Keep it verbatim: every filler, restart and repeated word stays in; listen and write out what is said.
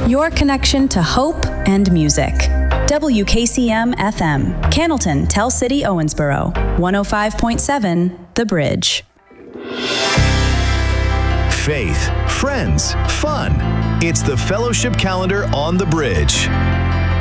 Your connection to hope and music. W K C M F M, Cannleton, Tell City, Owensboro, one oh five point seven, The Bridge. Faith, friends, fun. It's the Fellowship Calendar on The Bridge.